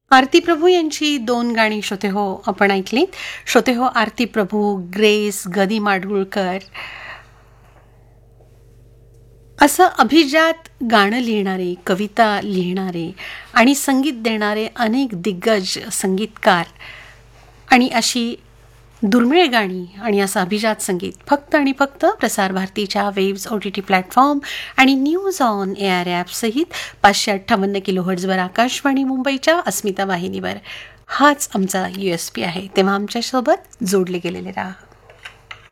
आरती प्रभू यांची 2 गाणी श्रोते हो आपण ऐकलीत. श्रोते हो, आरती प्रभू, ग्रेस, गदी माडगुळकर असं अभिजात गाणं लिहिणारे, कविता लिहिणारे आणि संगीत देणारे अनेक दिग्गज संगीतकार आणि अशी दुर्मिळ गाणी आणि असं अभिजात संगीत फक्त आणि फक्त प्रसार भारतीच्या वेव्स OTT प्लॅटफॉर्म आणि न्यूज ऑन AR ॲप सहित 558 किलोहर्ट्झवर आकाशवाणी मुंबईच्या अस्मिता वाहिनीवर. हाच आमचा USP आहे. तेव्हा आमच्यासोबत जोडले गेलेले राहा.